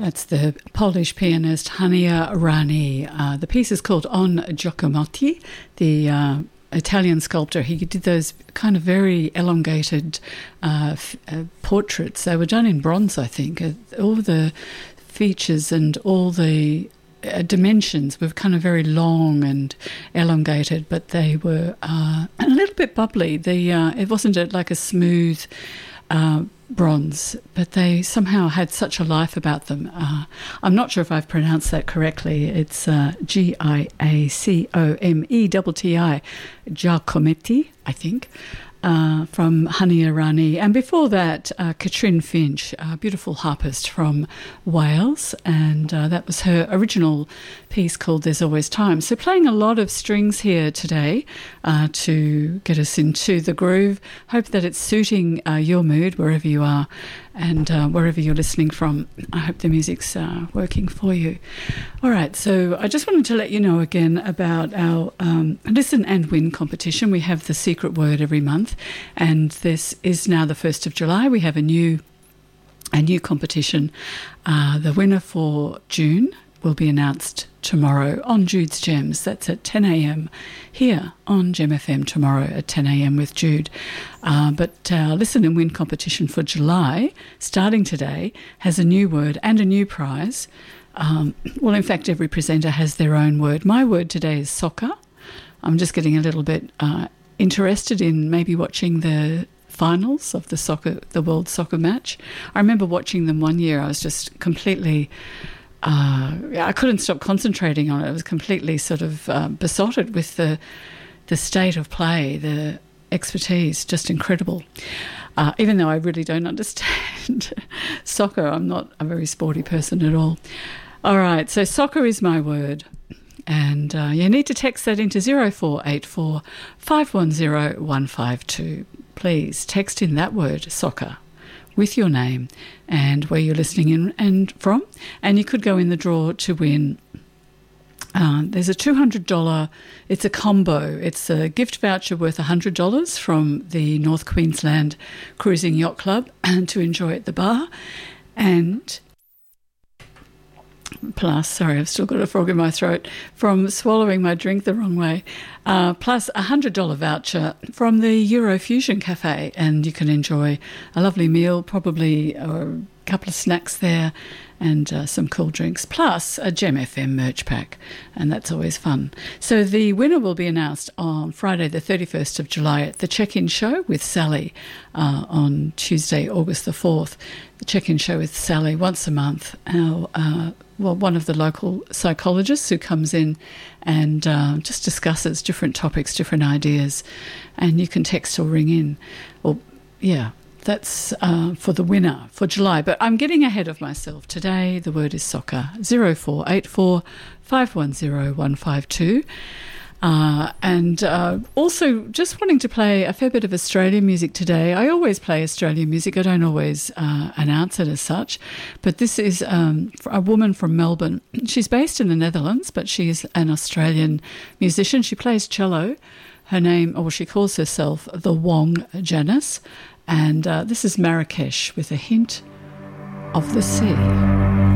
That's the Polish pianist Hania Rani. The piece is called On Giacomotti, the Italian sculptor. He did those kind of very elongated portraits. They were done in bronze, I think. All the features and all the dimensions were kind of very long and elongated, but they were a little bit bubbly. It wasn't like a smooth bronze, but they somehow had such a life about them. I'm not sure if I've pronounced that correctly. It's Giacometti, Giacometti, I think, from Hania Rani. And before that, Katrin Finch, a beautiful harpist from Wales, and that was her original piece called There's Always Time. So playing a lot of strings here today to get us into the groove. Hope that it's suiting your mood wherever you are and wherever you're listening from. I hope the music's working for you. All right, so I just wanted to let you know again about our Listen and Win competition. We have the secret word every month, and this is now the 1st of July. We have a new competition. The winner for June will be announced tomorrow on Jude's Gems. That's at 10 a.m. here on Gem FM tomorrow at 10 a.m. with Jude. But our Listen and Win competition for July, starting today, has a new word and a new prize. Well, in fact, every presenter has their own word. My word today is soccer. I'm just getting a little bit interested in maybe watching the finals of the World Soccer match. I remember watching them one year. I was just completely... I couldn't stop concentrating on it. I was completely sort of besotted with the state of play, the expertise, just incredible. Even though I really don't understand soccer, I'm not a very sporty person at all. All right, so soccer is my word. And you need to text that into 0484 510 152. Please text in that word, soccer, with your name and where you're listening in and from, and you could go in the draw to win. There's a $200, it's a combo. It's a gift voucher worth $100 from the North Queensland Cruising Yacht Club to enjoy at the bar. And plus, sorry, I've still got a frog in my throat from swallowing my drink the wrong way, plus a $100 voucher from the Eurofusion Cafe, and you can enjoy a lovely meal, probably a couple of snacks there and some cool drinks, plus a Gem FM merch pack, and that's always fun. So the winner will be announced on Friday the 31st of July at the Check-In Show with Sally on Tuesday, August the 4th. The Check-In Show with Sally, once a month. One of the local psychologists who comes in and just discusses different topics, different ideas, and you can text or ring in. That's for the winner for July. But I'm getting ahead of myself. Today the word is soccer. 0484 510 152. And also just wanting to play a fair bit of Australian music today. I always play Australian music. I don't always announce it as such. But this is a woman from Melbourne. She's based in the Netherlands, but she's an Australian musician. She plays cello. Her name, or she calls herself the Wong Janice. And this is Marrakesh with a hint of the sea.